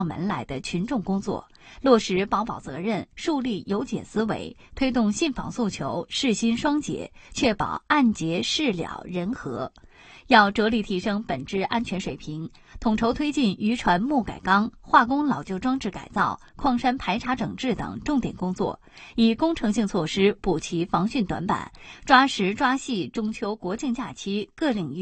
门来的群众工作，落实保保责任，树立有解思维，推动信访诉求事薪双结，确保案结事了人和。要着力提升本质安全水平，统筹推进渔船木改钢、化工老旧装置改造、矿山排查整治等重点工作，以工程性措施补齐防汛短板，抓实抓细中秋国庆假期各领域